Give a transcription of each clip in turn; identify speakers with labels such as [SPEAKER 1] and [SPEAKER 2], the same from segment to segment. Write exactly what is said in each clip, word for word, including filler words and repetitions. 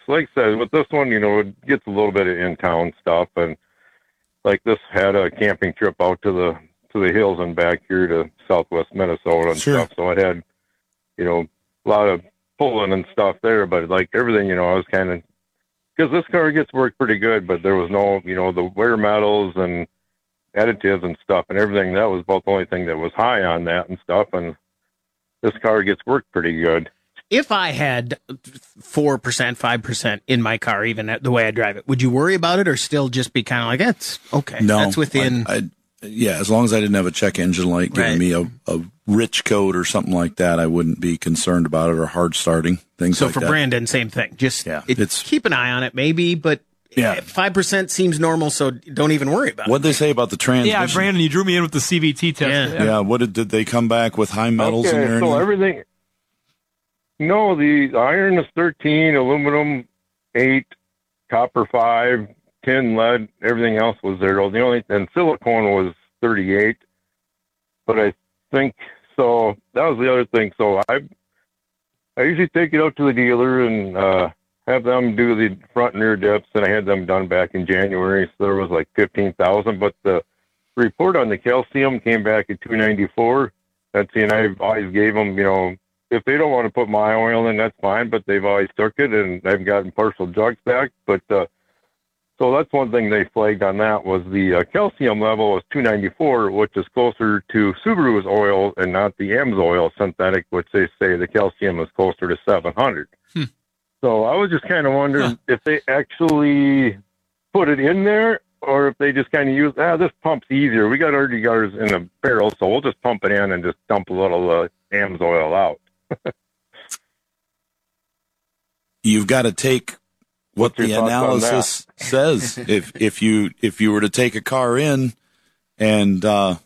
[SPEAKER 1] like I said, with this one, you know, it gets a little bit of in-town stuff, and like this had a camping trip out to the to the hills and back here to southwest Minnesota and
[SPEAKER 2] Sure.
[SPEAKER 1] stuff. So it had, you know, a lot of pulling and stuff there, but like everything, you know, I was kind of, because this car gets worked pretty good, but there was no, you know, the wear metals and additives and stuff and everything. That was about the only thing that was high on that and stuff. And this car gets worked pretty good.
[SPEAKER 3] If I had four percent, five percent in my car, even the way I drive it, would you worry about it or still just be kind of like, that's okay?
[SPEAKER 2] No.
[SPEAKER 3] That's within.
[SPEAKER 2] I, I, yeah, as long as I didn't have a check engine light giving
[SPEAKER 3] Right.
[SPEAKER 2] me a, a rich code or something like that, I wouldn't be concerned about it, or hard starting, things
[SPEAKER 3] So
[SPEAKER 2] like
[SPEAKER 3] for
[SPEAKER 2] that.
[SPEAKER 3] Brandon, same thing. Just
[SPEAKER 2] Yeah,
[SPEAKER 3] it,
[SPEAKER 2] it's-
[SPEAKER 3] keep an eye on it, maybe, but
[SPEAKER 2] Yeah.
[SPEAKER 3] five percent seems normal, so don't even worry about
[SPEAKER 2] What'd
[SPEAKER 3] it.
[SPEAKER 2] they say about the transmission?
[SPEAKER 4] Yeah, Brandon, you drew me in with the C V T test.
[SPEAKER 3] Yeah.
[SPEAKER 2] Yeah, what did, did they come back with high metals
[SPEAKER 1] okay,
[SPEAKER 2] in there?
[SPEAKER 1] so
[SPEAKER 2] and-
[SPEAKER 1] everything. No, the iron is thirteen, aluminum eight, copper five, tin, lead. Everything else was zero. The only and silicone was thirty-eight. But I think so. That was the other thing. So I, I usually take it out to the dealer and uh, have them do the front and rear dips, and I had them done back in January. So there was like fifteen thousand. But the report on the calcium came back at two ninety-four. That's and I always gave them, you know. If they don't want to put my oil in, that's fine, but they've always took it, and I've gotten partial jugs back. But uh, so that's one thing they flagged on that was the uh, calcium level was two ninety-four, which is closer to Subaru's oil and not the AMSOIL synthetic, which they say the calcium is closer to seven hundred.
[SPEAKER 4] Hmm.
[SPEAKER 1] So I was just kind of wondering
[SPEAKER 4] Huh.
[SPEAKER 1] if they actually put it in there, or if they just kind of use, ah, this pump's easier. We got R D Rs in a barrel, so we'll just pump it in and just dump a little uh, AMSOIL out.
[SPEAKER 2] You've got to take what
[SPEAKER 1] What's your
[SPEAKER 2] the
[SPEAKER 1] thoughts on
[SPEAKER 2] analysis says. If if you if you were to take a car in and uh,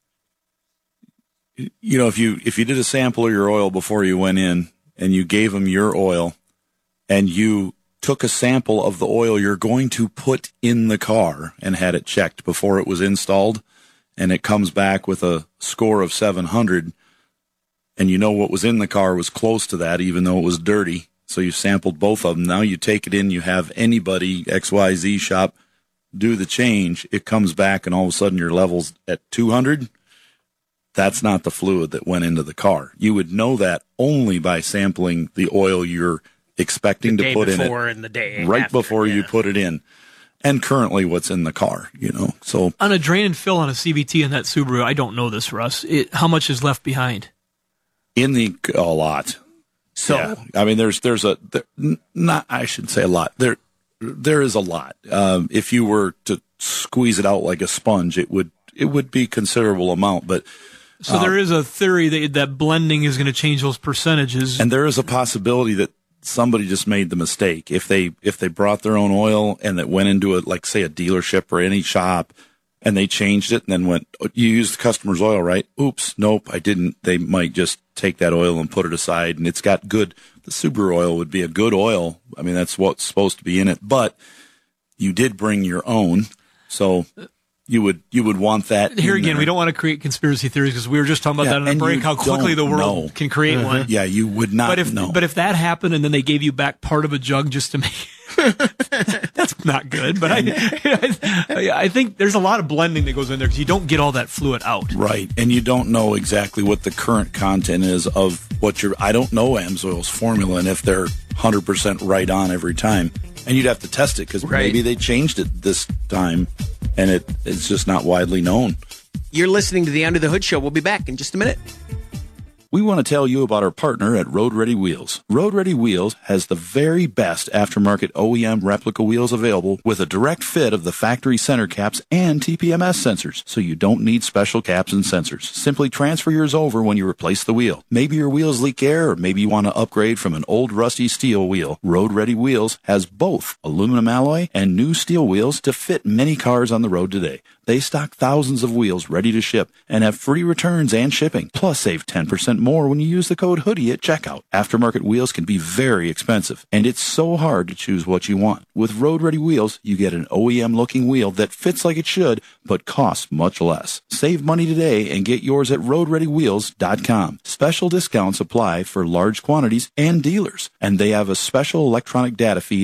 [SPEAKER 2] you know if you if you did a sample of your oil before you went in and you gave them your oil and you took a sample of the oil you're going to put in the car and had it checked before it was installed, and it comes back with a score of seven hundred, and you know what was in the car was close to that, even though it was dirty. So you sampled both of them. Now you take it in, you have anybody, X Y Z shop, do the change. It comes back, and all of a sudden your level's at two hundred. That's not the fluid that went into the car. You would know that only by sampling the oil you're expecting
[SPEAKER 3] The
[SPEAKER 2] to
[SPEAKER 3] day
[SPEAKER 2] put in
[SPEAKER 3] before
[SPEAKER 2] it
[SPEAKER 3] and the day
[SPEAKER 2] right
[SPEAKER 3] after,
[SPEAKER 2] before you
[SPEAKER 3] yeah.
[SPEAKER 2] put it in. And currently what's in the car, you know. So
[SPEAKER 4] On a drain and fill on a C V T in that Subaru, I don't know this, Russ. It, how much is left behind?
[SPEAKER 2] in the a lot.
[SPEAKER 3] So
[SPEAKER 2] Yeah. I mean, there's there's a there, n- not I shouldn't say a lot. There there is a lot. Um, if you were to squeeze it out like a sponge, it would it would be considerable amount. But
[SPEAKER 4] So there is a theory that that blending is going to change those percentages.
[SPEAKER 2] and there is a possibility that somebody just made the mistake. If they if they brought their own oil and that went into a like say a dealership or any shop and they changed it and then went, oh, you used the customer's oil, right? Oops, nope, I didn't. They might just take that oil and put it aside, and it's got good. The Subaru oil would be a good oil. I mean, that's what's supposed to be in it. But you did bring your own, so you would you would want that.
[SPEAKER 4] Here
[SPEAKER 2] in
[SPEAKER 4] again,
[SPEAKER 2] there.
[SPEAKER 4] we don't want to create conspiracy theories because we were just talking about
[SPEAKER 2] Yeah,
[SPEAKER 4] that in a
[SPEAKER 2] and
[SPEAKER 4] break,
[SPEAKER 2] you
[SPEAKER 4] how quickly the
[SPEAKER 2] don't
[SPEAKER 4] world
[SPEAKER 2] know.
[SPEAKER 4] can create one.
[SPEAKER 2] Yeah, you would not
[SPEAKER 4] But if
[SPEAKER 2] know.
[SPEAKER 4] but if that happened and then they gave you back part of a jug just to make that's not good. But I, I I think there's a lot of blending that goes in there because you don't get all that fluid out.
[SPEAKER 2] Right, and you don't know exactly what the current content is of what you're. I don't know AMSOIL's formula and if they're one hundred percent right on every time. And you'd have to test it because
[SPEAKER 3] Right.
[SPEAKER 2] maybe they changed it this time, and it it's just not widely known.
[SPEAKER 3] you're listening to the Under the Hood Show. We'll be back in just a minute.
[SPEAKER 2] We want to tell you about our partner at Road Ready Wheels. Road Ready Wheels has the very best aftermarket O E M replica wheels available with a direct fit of the factory center caps and T P M S sensors, so you don't need special caps and sensors. Simply transfer yours over when you replace the wheel. Maybe your wheels leak air, or maybe you want to upgrade from an old rusty steel wheel. Road Ready Wheels has both aluminum alloy and new steel wheels to fit many cars on the road today. They stock thousands of wheels ready to ship and have free returns and shipping. Plus, save ten percent more when you use the code HOODIE at checkout. Aftermarket wheels can be very expensive, and it's so hard to choose what you want. With Road Ready Wheels, you get an O E M-looking wheel that fits like it should, but costs much less. Save money today and get yours at road ready wheels dot com. Special discounts apply for large quantities and dealers, and they have a special electronic data feed